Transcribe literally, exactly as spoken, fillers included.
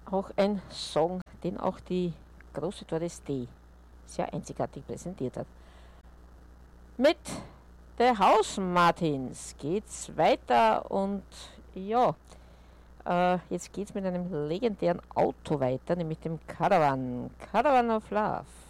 auch ein Song, den auch die große Doris Day sehr einzigartig präsentiert hat. Mit The House Martins geht's weiter und ja, äh, jetzt geht's mit einem legendären Auto weiter, nämlich dem Caravan, Caravan of Love.